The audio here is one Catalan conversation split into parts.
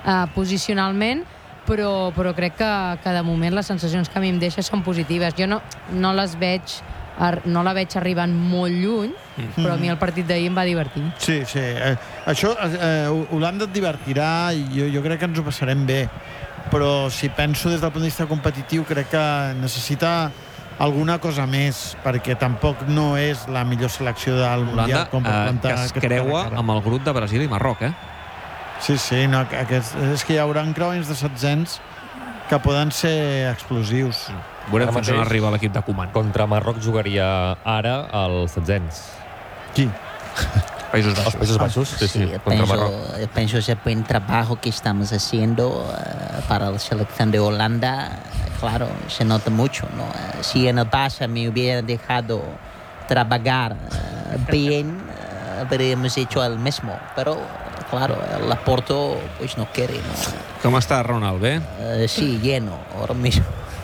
posicionalment, però crec que de moment les sensacions que a mi em deixa són positives. Jo no la veig arribant molt lluny, però a mi el partit d'ahir em va divertir. Sí. Això Holanda et divertirà i jo crec que ens ho passarem bé, però si penso des del punt de vista competitiu crec que necessita alguna cosa més, perquè tampoc no és la millor selecció del Mundial. Holanda que es creua amb el grup de Brasil i Marroc, Sí, no, és que hi haurà creuaments de setzents que poden ser explosius. Veurem fins on arriba l'equip de Koeman. Contra Marroc jugaria ara als setzents. Qui? Països Baixos. Els Països Baixos, sí, contra Marroc. Pienso ese buen trabajo que estamos haciendo para la selección de Holanda, claro, se nota mucho, ¿no? Si en el Barça me hubiera dejado trabajar bien, habríamos hecho el mismo, pero claro, el Laporto pues no quiere, ¿no? Com està Ronald, bé? Sí, lleno, ahora mismo.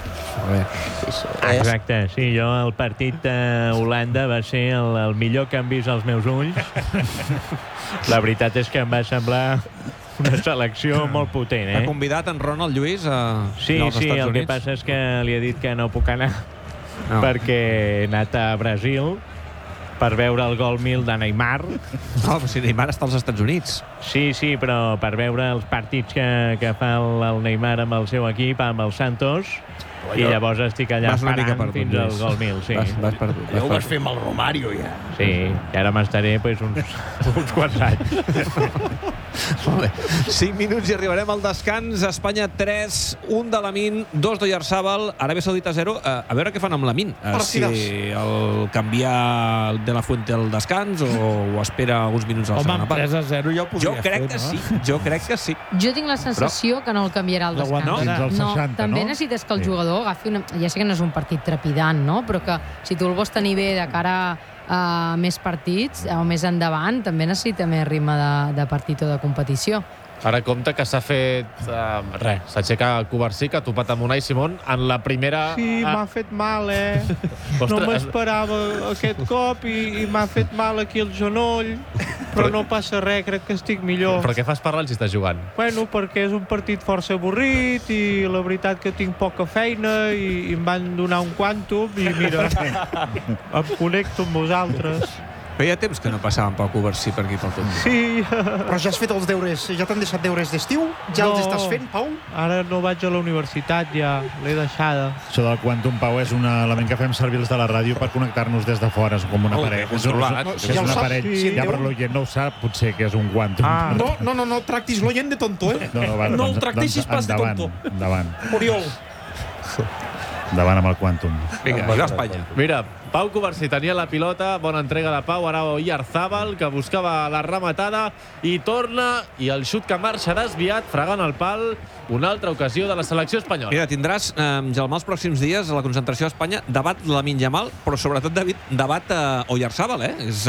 Exacte, sí, jo el partit de Holanda va ser el millor que han vist els meus ulls. La veritat és que em va semblar una selecció molt potent, Ha convidat en Ronald Lluís Sí, el que passa és que li he dit que no puc anar perquè he anat a Brasil per veure el gol 1000 de Neymar. No, però si Neymar està als Estats Units. Sí, però per veure els partits que fa el Neymar amb el seu equip, amb el Santos, i llavors estic allà esperant fins al gol 1000, sí. Vas perdut. Ja ho vas fer amb el Romario, ja. Sí, i ara m'estaré uns quants anys. Molt bé. 5 minuts i arribarem al descans. Espanya 3, 1 de Lamine, 2 d'Oyarzabal, Aràbia Saudita 0. A veure què fan amb Lamine. Si el canvia De La Fuente al descans o espera uns minuts a la segona part. Home, amb 3-0 ja ho podria fer, no? Jo crec que sí. Jo tinc la sensació que no el canviarà al descans. No, també necessites que el jugador agafi ja sé que no és un partit trepidant, no? Però que si tu el vols tenir bé de cara a més partits o més endavant, també necessita més ritme de partit o de competició. Ara compte que s'ha fet s'aixeca Covarsí, que ha topat amb Unai Simón en la primera... Sí, m'ha fet mal, No m'esperava aquest cop i m'ha fet mal aquí el genoll, però no passa res, crec que estic millor. Però què fas parlar si estàs jugant? Bueno, perquè és un partit força avorrit i la veritat que tinc poca feina i em van donar un quàntum i mira, em connecto amb vosaltres. Feia temps que no passàvem pel Covarsí per aquí pel tot. Sí. Però ja has fet els deures, ja t'han deixat deures d'estiu? Ja els estàs fent, Pau? Ara no vaig a la universitat, ja l'he deixada. Això del Quantum, Pau, és un element que fem servir els de la ràdio per connectar-nos des de fora, és com un aparell. És un aparell. Ja, però l'oient no ho sap, potser que és un Quantum. No tractis l'oient de tonto, No el tracteixis pas de tonto. Endavant. Oriol. Endavant amb el Quantum. Vinga, allò a Espanya. Mira, Pau Covarsí tenia la pilota, bona entrega de Pau, ara Oyarzabal, que buscava la rematada i torna, i el xut que marxa desviat, fregant el pal, una altra ocasió de la selecció espanyola. Mira, tindràs, Gelmà, els pròxims dies a la concentració d'Espanya, debat Lamine Yamal, però sobretot debat Oyarzabal,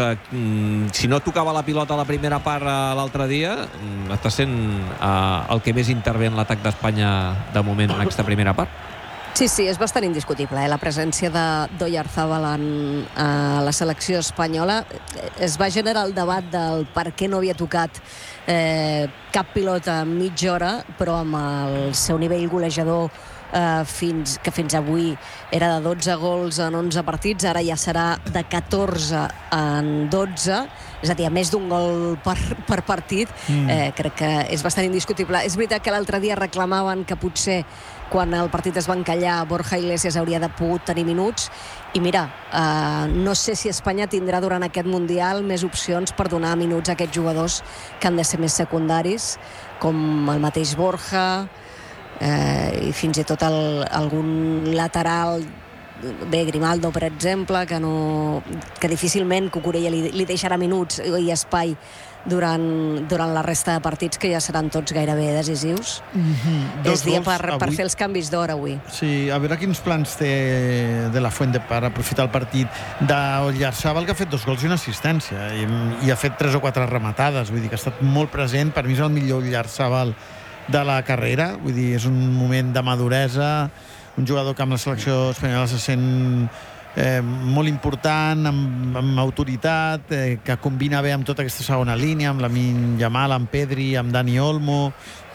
si no tocava la pilota a la primera part l'altre dia, està sent el que més intervé en l'atac d'Espanya de moment en aquesta primera part. Sí, és bastant indiscutible, la presència d'Oyarzabal a la selecció espanyola. Es va generar el debat del per què no havia tocat cap pilota en mitja hora, però amb el seu nivell golejador que fins avui era de 12 gols en 11 partits, ara ja serà de 14 en 12, és a dir, a més d'un gol per partit. Crec que és bastant indiscutible. És veritat que l'altre dia reclamaven que potser quan el partit es va encallar Borja Iglesias hauria de pogut tenir minuts, i mira, no sé si Espanya tindrà durant aquest Mundial més opcions per donar minuts a aquests jugadors que han de ser més secundaris, com el mateix Borja, i fins i tot algun lateral, Grimaldo, per exemple, que difícilment Cucurella li deixarà minuts i espai durant la resta de partits, que ja seran tots gairebé decisius. És dia per fer els canvis d'hora avui. Sí, a veure quins plans té De La Fuente per aprofitar el partit d'Oyarzabal, que ha fet 2 gols i una assistència i ha fet 3 o 4 rematades, vull dir que ha estat molt present. Per mi és el millor Oyarzabal de la carrera, vull dir, és un moment de maduresa, un jugador que amb la selecció espanyola se sent molt important, amb autoritat, que combina bé amb tota aquesta segona línia, amb Lamine Yamal, amb Pedri, amb Dani Olmo.